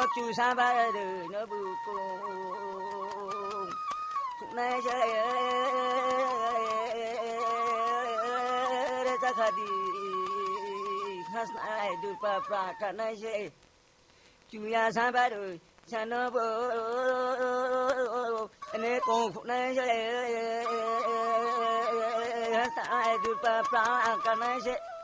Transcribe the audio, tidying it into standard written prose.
chú sa ba đời nó bù cùng này chơi ra khadi khas ai du pa pra ka này chơi chú ya sa ba đời cha nó bù này cùng này chơi ai du pa pra ka này chơi